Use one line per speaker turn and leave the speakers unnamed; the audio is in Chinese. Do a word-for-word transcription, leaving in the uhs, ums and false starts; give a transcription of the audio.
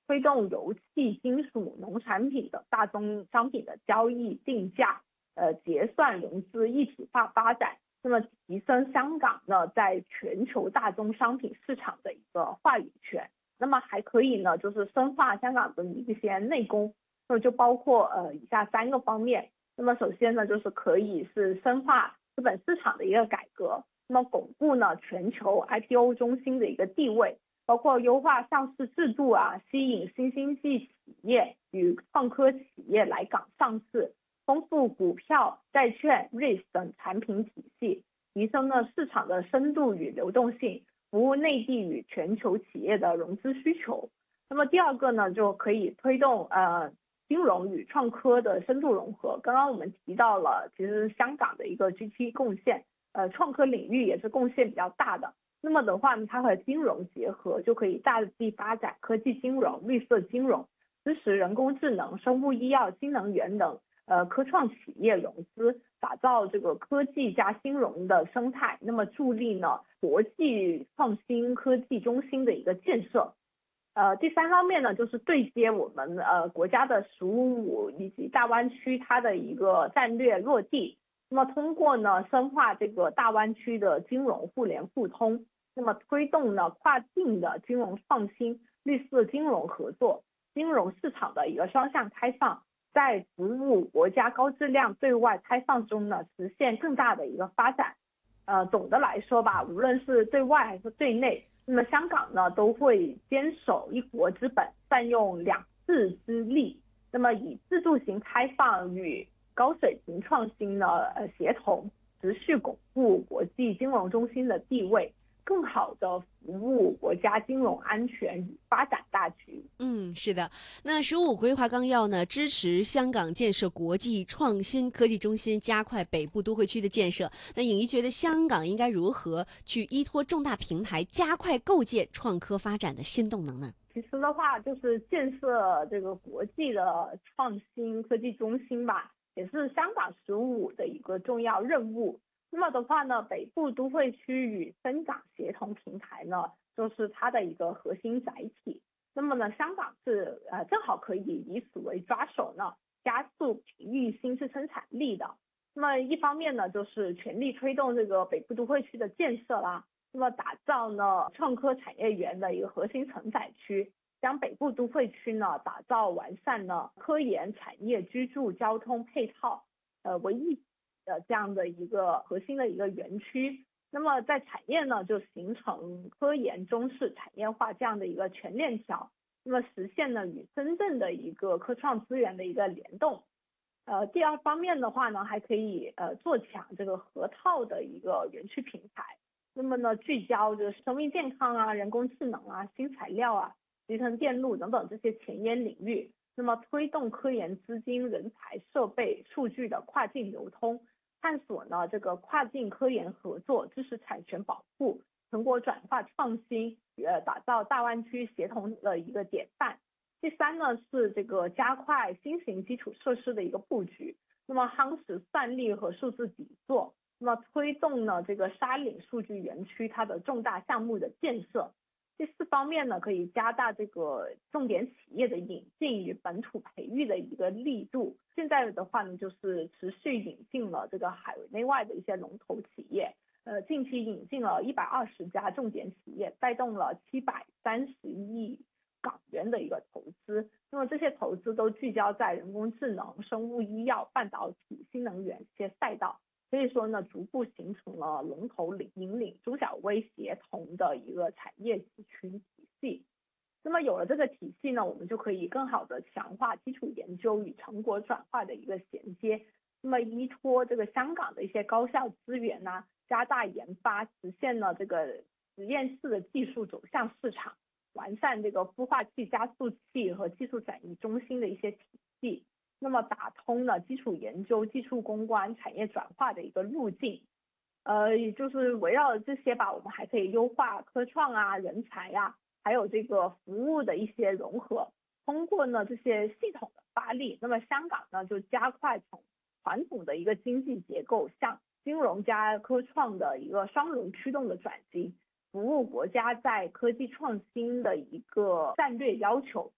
推动油气、金属、农产品的大宗商品的交易、定价、呃结算、融资一体化发展，那么提升香港呢在全球大宗商品市场的一个话语权。那么还可以呢，就是深化香港的一些内功，那么就包括呃以下三个方面。那么首先呢，就是可以是深化资本市场的一个改革，那么巩固呢全球 I P O 中心的一个地位，包括优化上市制度啊，吸引新经济企业与创科企业来港上市，丰富股票、债券、R E I T 等产品体系，提升了市场的深度与流动性，服务内地与全球企业的融资需求。那么第二个呢，就可以推动呃金融与创科的深度融合。刚刚我们提到了，其实香港的一个 G D P 贡献，呃，创科领域也是贡献比较大的。那么的话呢，它和金融结合，就可以大力发展科技金融、绿色金融，支持人工智能、生物医药、新能源等呃科创企业融资，打造这个科技加金融的生态，那么助力呢国际创新科技中心的一个建设。呃，第三方面呢，就是对接我们呃国家的“十五五”以及大湾区它的一个战略落地。那么通过呢深化这个大湾区的金融互联互通，那么推动呢跨境的金融创新、绿色金融合作、金融市场的一个双向开放，在服务国家高质量对外开放中呢实现更大的一个发展。呃，总的来说吧，无论是对外还是对内，那么香港呢都会坚守一国之本，善用两制之力，那么以制度型开放与高水平创新呢呃协同，持续巩固国际金融中心的地位，更好的服务国家金融安全与发展大局。
嗯，是的。那十五规划纲要呢，支持香港建设国际创新科技中心，加快北部都会区的建设。那颖怡觉得香港应该如何去依托重大平台，加快构建创科发展的新动能呢？
其实的话，就是建设这个国际的创新科技中心吧，也是香港十五的一个重要任务。那么的话呢，北部都会区与深港协同平台呢，就是它的一个核心载体。那么呢，香港是呃正好可以以此为抓手呢，加速培育新质生产力的。那么一方面呢，就是全力推动这个北部都会区的建设啦，那么打造呢创科产业园的一个核心承载区，将北部都会区呢打造完善呢科研产业、居住、交通配套呃为一体的这样的一个核心的一个园区。那么在产业呢，就形成科研中式产业化这样的一个全链条，那么实现呢与真正的一个科创资源的一个联动。呃，第二方面的话呢，还可以呃做强这个河套的一个园区平台，那么呢聚焦就是生命健康啊、人工智能啊、新材料啊、集成电路等等这些前沿领域，那么推动科研资金、人才、设备、数据的跨境流通。探索呢这个跨境科研合作、知识产权保护、成果转化创新，呃，打造大湾区协同的一个典范。第三呢是这个加快新型基础设施的一个布局，那么夯实算力和数字底座，那么推动呢这个沙岭数据园区它的重大项目的建设。第四方面呢，可以加大这个重点企业的引进与本土培育的一个力度。现在的话呢，就是持续引进了这个海内外的一些龙头企业，呃，近期引进了一百二十家重点企业，带动了七百三十亿港元的一个投资。那么这些投资都聚焦在人工智能、生物医药、半导体、新能源这些赛道。所以说呢，逐步形成了龙头领引领中小微协同的一个产业集群体系。那么有了这个体系呢，我们就可以更好的强化基础研究与成果转化的一个衔接。那么依托这个香港的一些高校资源呢、啊，加大研发，实现了这个实验室的技术走向市场，完善这个孵化器、加速器和技术转移中心的一些体系。那么打通了基础研究、技术攻关、产业转化的一个路径。呃，也就是围绕这些吧，我们还可以优化科创啊、人才啊，还有这个服务的一些融合。通过呢这些系统的发力，那么香港呢就加快从传统的一个经济结构向金融加科创的一个双轮驱动的转型，服务国家在科技创新的一个战略要求。